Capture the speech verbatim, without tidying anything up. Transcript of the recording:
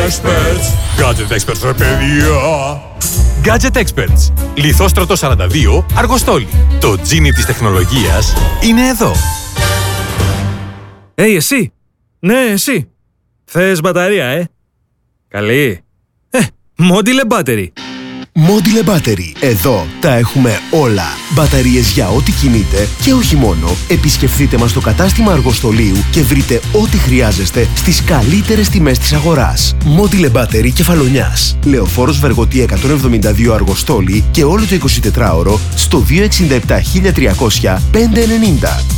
Experts. Gadget Experts, ρε παιδιά. Gadget Experts. Λιθόστρωτο σαράντα δύο, Αργοστόλη. Το τζίνι της τεχνολογίας είναι εδώ. Hey, εσύ! Ναι, εσύ! Θες μπαταρία, ε? Καλή! Ε, Modile Battery! Modile Battery. Εδώ τα έχουμε όλα. Μπαταρίες για ό,τι κινείτε και όχι μόνο. Επισκεφθείτε μας στο κατάστημα Αργοστολίου και βρείτε ό,τι χρειάζεστε στις καλύτερες τιμές της αγοράς. Modile Battery Κεφαλονιάς. Λεωφόρος Βεργοτή εκατόν εβδομήντα δύο Αργοστόλη και όλο το εικοσιτετράωρο στο δύο έξι επτά τρία μηδέν μηδέν πέντε εννιά μηδέν.